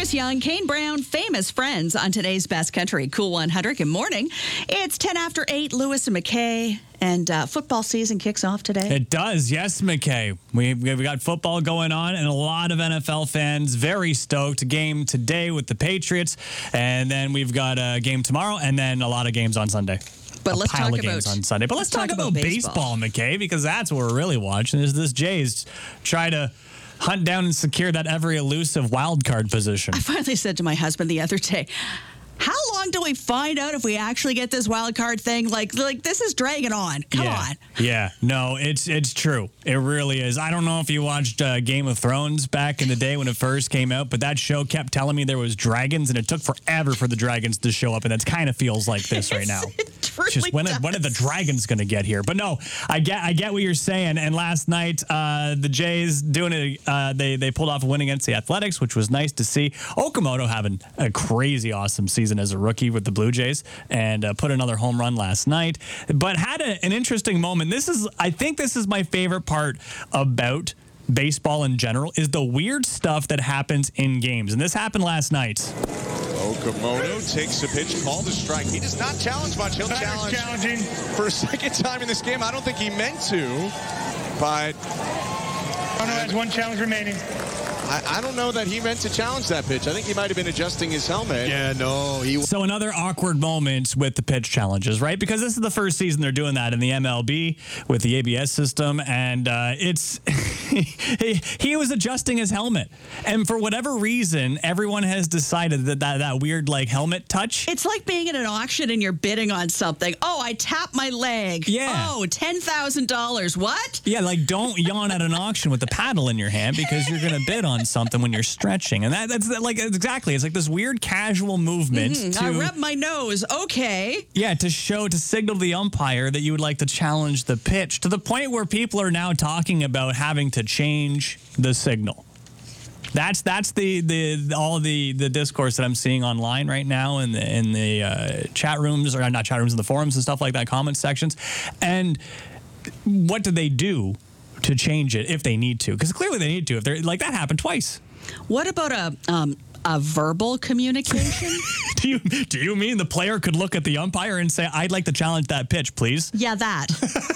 Angus Young, Kane Brown, Famous Friends on today's Best Country Cool 100. Good morning. It's 10 after 8, Lewis and McKay, and football season kicks off today. It does, yes, McKay. We've got football going on, and a lot of NFL fans very stoked. A game today with the Patriots, and then we've got a game tomorrow, and then a lot of games on Sunday. But let's talk about games on Sunday. But let's talk about baseball, McKay, because that's what we're really watching. Is this Jays try to hunt down and secure that very elusive wild card position? I finally said to my husband the other day, how long till we find out if we actually get this wild card thing? Like this is dragging on. Come on. Yeah. No, it's true. It really is. I don't know if you watched Game of Thrones back in the day when it first came out, but that show kept telling me there was dragons, and it took forever for the dragons to show up, and it kind of feels like this right now. It just when are the dragons going to get here? But no, I get what you're saying. And last night, the Jays doing it. They pulled off a win against the Athletics, which was nice to see. Okamoto having a crazy awesome season as a rookie with the Blue Jays, and put another home run last night. But had an interesting moment. I think this is my favorite part about baseball in general, is the weird stuff that happens in games. And this happened last night. Okamoto takes a pitch, called a strike. He does not challenge much. He'll challenge for a second time in this game. I don't think he meant to, but has one challenge remaining. I don't know that he meant to challenge that pitch. I think he might have been adjusting his helmet. Yeah, no. So another awkward moment with the pitch challenges, right? Because this is the first season they're doing that in the MLB with the ABS system, and it's he was adjusting his helmet, and for whatever reason, everyone has decided that weird helmet touch. It's like being at an auction and you're bidding on something. Oh, I tapped my leg. Yeah. Oh, $10,000. What? Yeah, don't yawn at an auction with the paddle in your hand, because you're going to bid on something when you're stretching. And that's exactly. It's like this weird casual movement. I rub my nose. Okay. Yeah, to signal to the umpire that you would like to challenge the pitch, to the point where people are now talking about having to change the signal. That's all the discourse that I'm seeing online right now in the chat rooms, or not chat rooms, in the forums and stuff like that, comment sections. And what do they do to change it if they need to? Because clearly they need to. If they're that happened twice. What about a verbal communication? Do you mean the player could look at the umpire and say, "I'd like to challenge that pitch, please"? Yeah, that.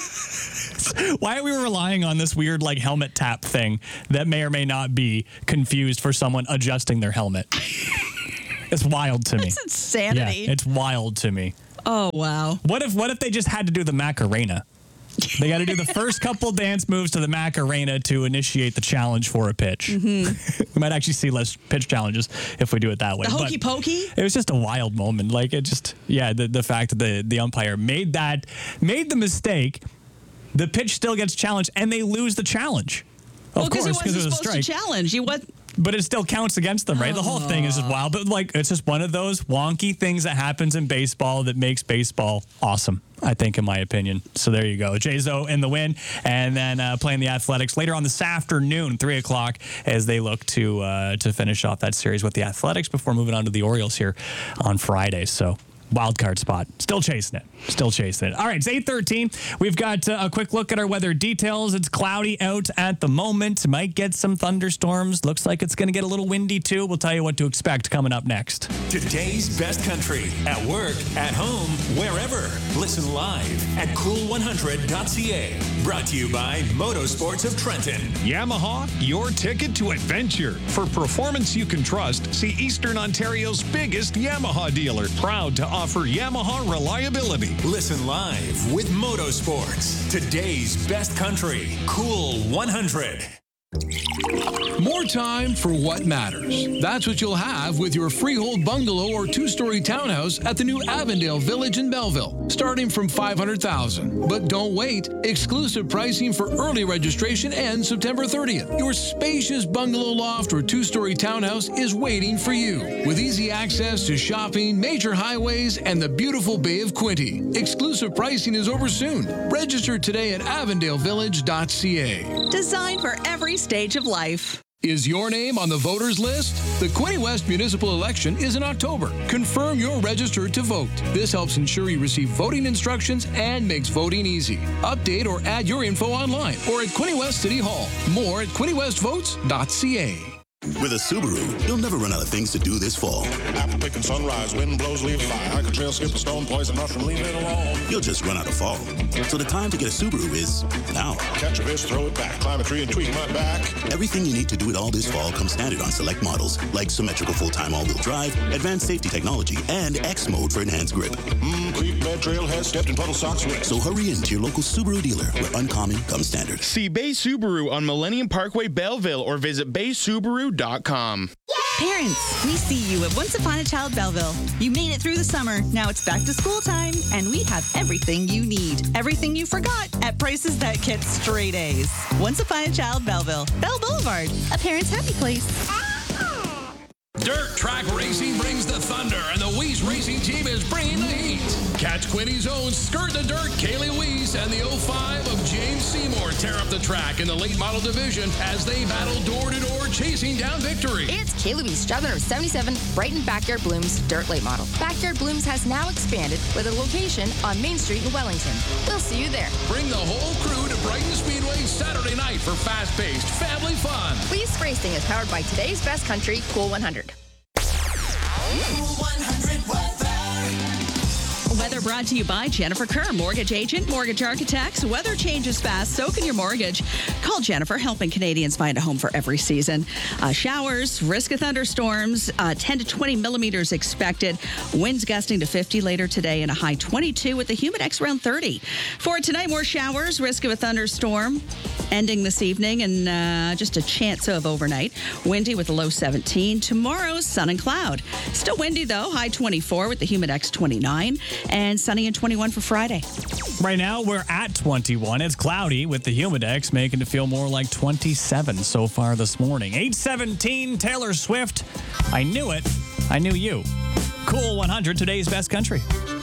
Why are we relying on this weird helmet tap thing that may or may not be confused for someone adjusting their helmet? It's wild to me. It's insanity. Yeah, it's wild to me. Oh, wow. What if they just had to do the Macarena? They got to do the first couple dance moves to the Macarena to initiate the challenge for a pitch. Mm-hmm. We might actually see less pitch challenges if we do it that way. The hokey pokey? It was just a wild moment. The fact that the umpire made the mistake, the pitch still gets challenged, and they lose the challenge. Of course, because he wasn't supposed to challenge. But it still counts against them, right? The whole thing is just wild. But it's just one of those wonky things that happens in baseball that makes baseball awesome, I think, in my opinion. So there you go. Jays-O in the win, and then playing the Athletics later on this afternoon, 3 o'clock, as they look to finish off that series with the Athletics before moving on to the Orioles here on Friday. So wild card spot. Still chasing it. All right, it's 8:13. We've got a quick look at our weather details. It's cloudy out at the moment. Might get some thunderstorms. Looks like it's going to get a little windy, too. We'll tell you what to expect coming up next. Today's Best Country. At work, at home, wherever. Listen live at cool100.ca. Brought to you by Motorsports of Trenton. Yamaha, your ticket to adventure. For performance you can trust, see Eastern Ontario's biggest Yamaha dealer. Proud to offer Yamaha reliability. Listen live with Motorsports. Today's Best Country. Cool 100. More time for what matters. That's what you'll have with your freehold bungalow or two-story townhouse at the new Avondale Village in Belleville, starting from $500,000. But don't wait. Exclusive pricing for early registration ends September 30th. Your spacious bungalow loft or two-story townhouse is waiting for you, with easy access to shopping, major highways, and the beautiful Bay of Quinte. Exclusive pricing is over soon. Register today at avondalevillage.ca. Designed for every stage of life. Is your name on the voters list? The Quinte West municipal election is in October. Confirm you're registered to vote. This helps ensure you receive voting instructions and makes voting easy. Update or add your info online or at Quinte West City Hall. More at QuinteWestVotes.ca. With a Subaru, you'll never run out of things to do this fall. After picking sunrise, wind blows, leave fire. I can trail skip a stone, poison mushroom, leave it alone. You'll just run out of fall. So the time to get a Subaru is now. Catch a fish, throw it back, climb a tree and tweak my back. Everything you need to do it all this fall comes standard on select models, like symmetrical full-time all-wheel drive, advanced safety technology, and X mode for enhanced grip. Creek bed, trailhead, stepped in puddle socks. So hurry into your local Subaru dealer, where uncommon comes standard. See Bay Subaru on Millennium Parkway, Belleville, or visit baysubaru.com. Parents, we see you at Once Upon a Child Belleville. You made it through the summer. Now it's back to school time, and we have everything you need. Everything you forgot at prices that get straight A's. Once Upon a Child Belleville. Bell Boulevard, a parent's happy place. Dirt Track Racing brings the thunder, and the Weiss Racing Team is bringing the heat. Catch Quinny's own Skirt the Dirt, Kaylee Weiss, and the 05 of James Seymour tear up the track in the late model division as they battle door-to-door, chasing down victory. It's Kaylee Weiss, driver number 77, Brighton Backyard Blooms Dirt Late Model. Backyard Blooms has now expanded with a location on Main Street in Wellington. We'll see you there. Bring the whole crew to Brighton Speedway Saturday night for fast-paced family fun. Weiss Racing is powered by today's best country, Cool 100. Cool 100 weather brought to you by Jennifer Kerr, mortgage agent, mortgage architects. Weather changes fast, so can your mortgage. Call Jennifer, helping Canadians find a home for every season. Showers, risk of thunderstorms, 10 to 20 millimeters expected. Winds gusting to 50 later today and a high 22 with the humidex around 30. For tonight, more showers, risk of a thunderstorm ending this evening and just a chance of overnight. Windy with a low 17. Tomorrow, sun and cloud. Still windy, though, high 24 with the humidex 29. And sunny and 21 for Friday. Right now, we're at 21. It's cloudy with the humidex, making it feel more like 27 so far this morning. 8:17, Taylor Swift. I knew it. I knew you. Cool 100, today's best country.